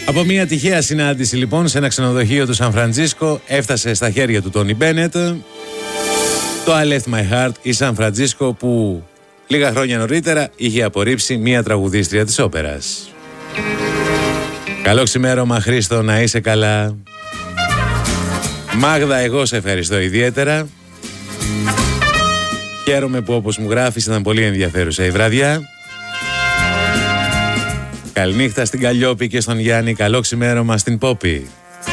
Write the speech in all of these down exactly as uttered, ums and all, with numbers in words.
Από μια τυχαία συνάντηση λοιπόν σε ένα ξενοδοχείο του Σαν Φραντζίσκο έφτασε στα χέρια του Τόνι Μπένετ το I Left My Heart η Σαν Φραντζίσκο, που λίγα χρόνια νωρίτερα είχε απορρίψει μια τραγουδίστρια της όπερας. Καλό ξημέρωμα Χρήστο, να είσαι καλά. Μάγδα, εγώ σε ευχαριστώ ιδιαίτερα. Χαίρομαι που, όπως μου γράφεις, ήταν πολύ ενδιαφέρουσα η βραδιά. Καληνύχτα στην Καλλιόπη και στον Γιάννη. Καλό ξημέρωμα στην Πόπη.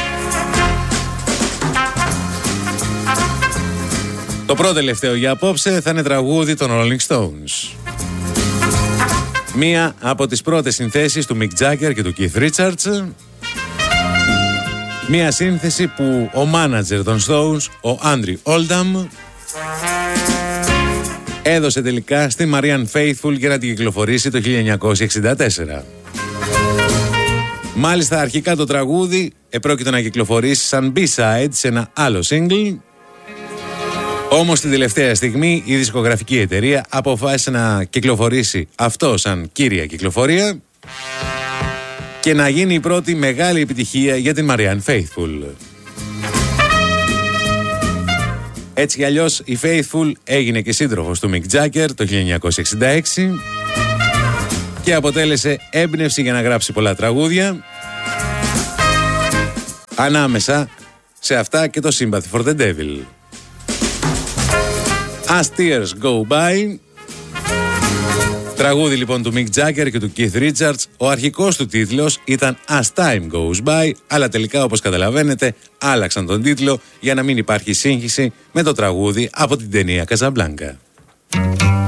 Το πρώτο τελευταίο για απόψε θα είναι τραγούδι των Rolling Stones. Μία από τις πρώτες συνθέσεις του Mick Jagger και του Keith Richards. Μία σύνθεση που ο μάνατζερ των Stones, ο Andrew Oldham, έδωσε τελικά στη Marianne Faithfull για να την κυκλοφορήσει το χίλια εννιακόσια εξήντα τέσσερα. Μάλιστα αρχικά το τραγούδι επρόκειτο να κυκλοφορήσει σαν B-side σε ένα άλλο single, όμως την τελευταία στιγμή η δισκογραφική εταιρεία αποφάσισε να κυκλοφορήσει αυτό σαν κύρια κυκλοφορία και να γίνει η πρώτη μεγάλη επιτυχία για την Marianne Faithfull. Έτσι κι αλλιώς η Faithfull έγινε και σύντροφος του Mick Jagger το χίλια εννιακόσια εξήντα έξι και αποτέλεσε έμπνευση για να γράψει πολλά τραγούδια, ανάμεσα σε αυτά και το Sympathy for the Devil. As Tears Go By, τραγούδι λοιπόν του Mick Jagger και του Keith Richards. Ο αρχικός του τίτλος ήταν As Time Goes By, αλλά τελικά, όπως καταλαβαίνετε, άλλαξαν τον τίτλο για να μην υπάρχει σύγχυση με το τραγούδι από την ταινία Casablanca.